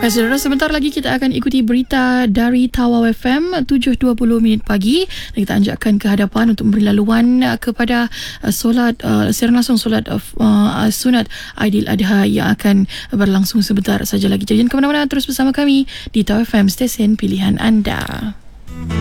Baik, saudara, sebentar lagi kita akan ikuti berita dari Tawau FM 7.20 minit pagi. Dan kita anjakkan ke hadapan untuk memberi laluan kepada solat siaran langsung solat sunat Aidil Adha yang akan berlangsung sebentar saja lagi. Jangan ke mana-mana, terus bersama kami di Tawau FM, stesen pilihan anda.